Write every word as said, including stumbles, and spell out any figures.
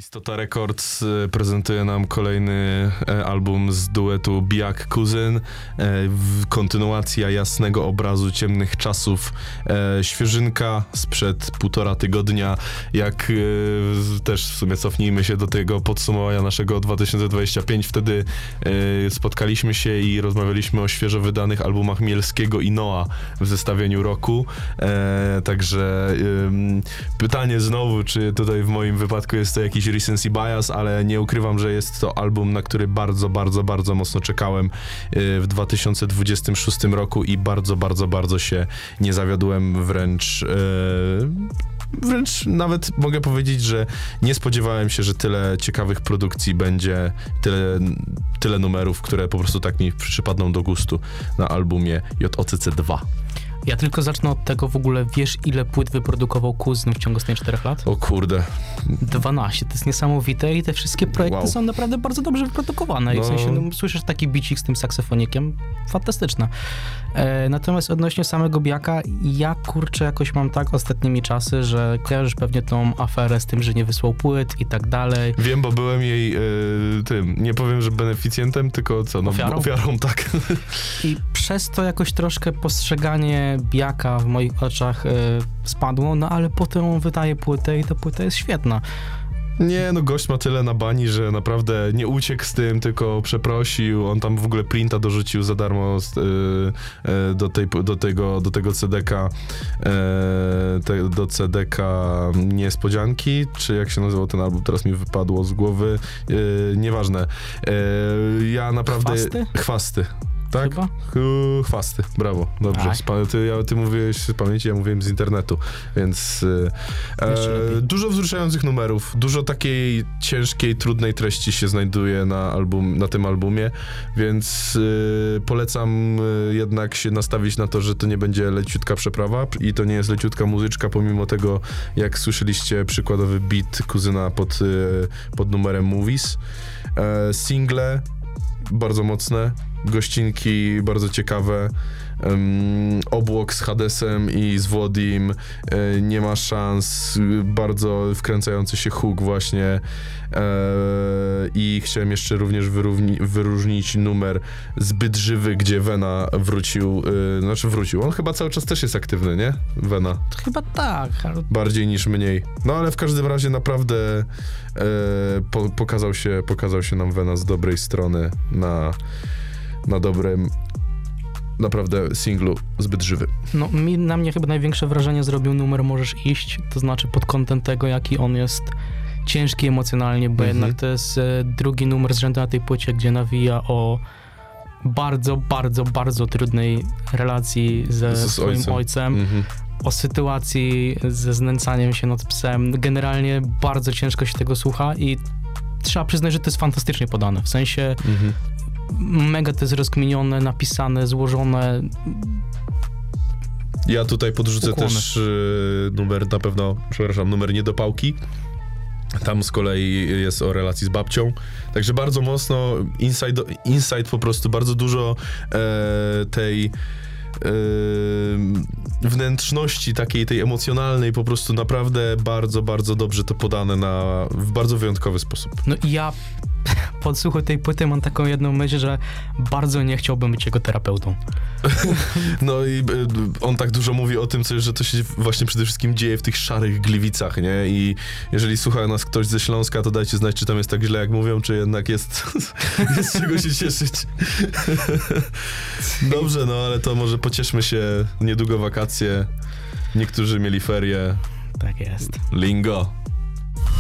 Istota Records prezentuje nam kolejny album z duetu Bijak Kuzyn. Kontynuacja jasnego obrazu ciemnych czasów. Świeżynka sprzed półtora tygodnia. Jak też w sumie cofnijmy się do tego podsumowania naszego dwa tysiące dwudziestego piątego. Wtedy spotkaliśmy się i rozmawialiśmy o świeżo wydanych albumach Mielskiego i Noa w zestawieniu roku. Także pytanie znowu, czy tutaj w moim wypadku jest to jakiś recency bias, ale nie ukrywam, że jest to album, na który bardzo, bardzo, bardzo mocno czekałem w dwa tysiące dwudziestym szóstym roku i bardzo, bardzo, bardzo się nie zawiodłem, wręcz wręcz nawet mogę powiedzieć, że nie spodziewałem się, że tyle ciekawych produkcji będzie, tyle, tyle numerów, które po prostu tak mi przypadną do gustu na albumie J O C C dwa. Ja tylko zacznę od tego w ogóle, wiesz ile płyt wyprodukował Kuzyn w ciągu ostatnich czterech lat? O kurde. dwanaście, to jest niesamowite i te wszystkie projekty wow. są naprawdę bardzo dobrze wyprodukowane. No. I w sensie, no, słyszysz taki bicik z tym saksofonikiem, fantastyczne. E, natomiast odnośnie samego Bijaka, ja kurczę jakoś mam tak ostatnimi czasy, że kojarzysz pewnie tą aferę z tym, że nie wysłał płyt i tak dalej. Wiem, bo byłem jej e, tym, nie powiem, że beneficjentem, tylko co, no ofiarą, ofiarą tak. I przez to jakoś troszkę postrzeganie Bijaka w moich oczach y, spadło, no ale potem on wydaje płytę i ta płyta jest świetna. Nie, no gość ma tyle na bani, że naprawdę nie uciekł z tym, tylko przeprosił. On tam w ogóle printa dorzucił za darmo z, y, y, do, tej, do, tego, do tego C D K, y, te, do C D K Niespodzianki, czy jak się nazywał ten album, teraz mi wypadło z głowy. Y, nieważne. Y, ja naprawdę... Chwasty? Chwasty. Tak? Chyba? Chwasty, brawo, dobrze. Tak. Ty, ja, ty mówiłeś z pamięci, ja mówiłem z internetu, więc e, dużo wzruszających numerów, dużo takiej ciężkiej, trudnej treści się znajduje na, album, na tym albumie, więc e, polecam e, jednak się nastawić na to, że to nie będzie leciutka przeprawa i to nie jest leciutka muzyczka, pomimo tego, jak słyszeliście przykładowy beat Kuzyna pod, e, pod numerem Movies. E, single bardzo mocne, gościnki bardzo ciekawe, um, obłok z Hadesem i z Włodim, e, nie ma szans, bardzo wkręcający się hook właśnie e, i chciałem jeszcze również wyrówni, wyróżnić numer Zbyt Żywy, gdzie Vena wrócił, e, znaczy wrócił, on chyba cały czas też jest aktywny, nie? Vena. Chyba tak. Ale... Bardziej niż mniej. No ale w każdym razie naprawdę e, po, pokazał się, pokazał się nam Vena z dobrej strony na na dobrym, naprawdę singlu Zbyt Żywy. No mi, na mnie chyba największe wrażenie zrobił numer Możesz Iść, to znaczy pod kątem tego, jaki on jest ciężki emocjonalnie, bo mhm. jednak to jest e, drugi numer z rzędu na tej płycie, gdzie nawija o bardzo, bardzo, bardzo trudnej relacji ze z swoim ojcem, ojcem mhm. o sytuacji ze znęcaniem się nad psem. Generalnie bardzo ciężko się tego słucha i trzeba przyznać, że to jest fantastycznie podane, w sensie mhm. mega to jest rozkminione, napisane, złożone. Ja tutaj podrzucę Ukłony. też y, numer na pewno, przepraszam, numer Niedopałki. Tam z kolei jest o relacji z babcią. Także bardzo mocno inside, inside po prostu, bardzo dużo e, tej Yy, wnętrzności takiej, tej emocjonalnej, po prostu naprawdę bardzo, bardzo dobrze to podane na, w bardzo wyjątkowy sposób. No i ja pod słuchu tej płyty mam taką jedną myśl, że bardzo nie chciałbym być jego terapeutą. No i y, on tak dużo mówi o tym, co, że to się właśnie przede wszystkim dzieje w tych szarych Gliwicach, nie? I jeżeli słucha nas ktoś ze Śląska, to dajcie znać, czy tam jest tak źle, jak mówią, czy jednak jest, jest czego się cieszyć. Dobrze, no ale to może pocieszmy się, niedługo wakacje, niektórzy mieli ferie. Tak jest. Lingo.